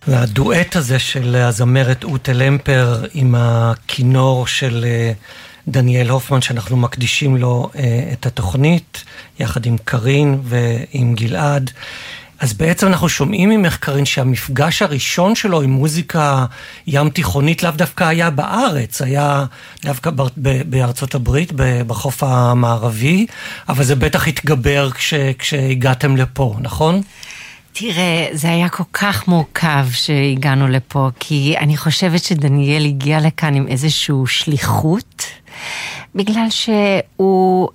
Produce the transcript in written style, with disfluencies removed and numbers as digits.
הדואט הזה של הזמרת רותה למפר עם הכינור של דניאל הופמן, שאנחנו מקדישים לו את התוכנית, יחד עם קרין ועם גלעד. אז בעצם אנחנו שומעים ממך, קרין, שהמפגש הראשון שלו עם מוזיקה ים תיכונית לאו דווקא היה בארץ, היה דווקא בארצות הברית, בחוף המערבי, אבל זה בטח התגבר כשהגעתם לפה, נכון? תראה, זה היה כל כך מורכב שהגענו לפה, כי אני חושבת שדניאל הגיע לכאן עם איזשהו שליחות, בגלל שהוא